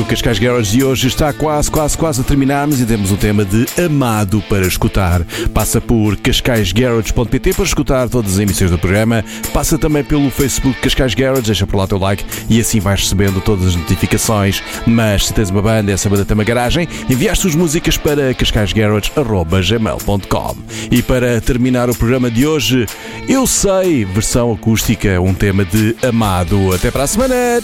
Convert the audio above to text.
Cascais Garage de hoje está quase a terminarmos e temos um tema de Amado para escutar. Passa por cascaisgarage.pt para escutar todas as emissões do programa. Passa também pelo Facebook Cascais Garage, deixa por lá o teu like e assim vais recebendo todas as notificações. Mas se tens uma banda, essa banda tem uma garagem, envia as tuas músicas para cascaisgarage@gmail.com. E para terminar o programa de hoje, Eu Sei, versão acústica, um tema de Amado. Até para a semana!